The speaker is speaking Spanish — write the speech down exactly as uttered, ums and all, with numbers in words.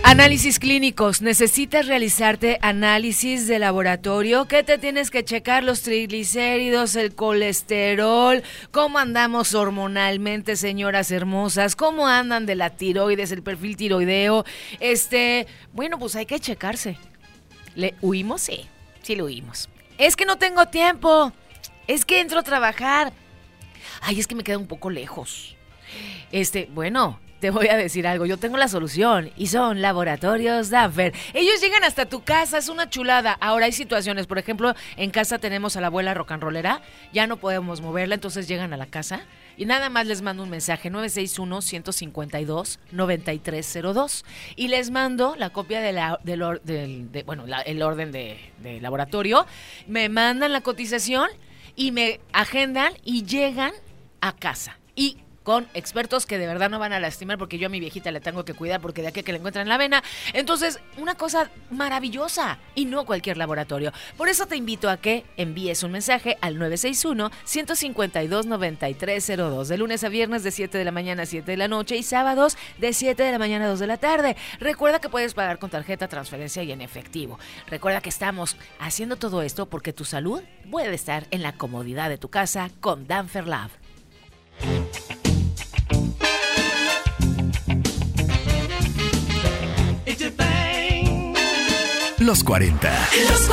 Análisis clínicos. ¿Necesitas realizarte análisis de laboratorio? ¿Qué te tienes que checar? Los triglicéridos, el colesterol, cómo andamos hormonalmente, señoras hermosas, cómo andan de la tiroides, el perfil tiroideo. Este, bueno, pues hay que checarse. ¿Le huimos? Sí, sí lo huimos. Es que no tengo tiempo. Es que entro a trabajar. Ay, es que me queda un poco lejos. Este, bueno, te voy a decir algo, yo tengo la solución y son Laboratorios Danfer. Ellos llegan hasta tu casa, es una chulada. Ahora hay situaciones, por ejemplo, en casa tenemos a la abuela rock and rollera, ya no podemos moverla, entonces llegan a la casa y nada más les mando un mensaje, nueve seis uno, uno cinco dos, nueve tres cero dos, y les mando la copia de la, del, or, del de, bueno, la, el orden de, de laboratorio, me mandan la cotización y me agendan y llegan a casa. Y con expertos que de verdad no van a lastimar, porque yo a mi viejita le tengo que cuidar porque de aquí a que le encuentran la vena. Entonces, una cosa maravillosa y no cualquier laboratorio. Por eso te invito a que envíes un mensaje al nueve seis uno, uno cinco dos, nueve tres cero dos, de lunes a viernes de siete de la mañana a siete de la noche y sábados de siete de la mañana a dos de la tarde. Recuerda que puedes pagar con tarjeta, transferencia y en efectivo. Recuerda que estamos haciendo todo esto porque tu salud puede estar en la comodidad de tu casa con Danfer Lab. Los cuarenta.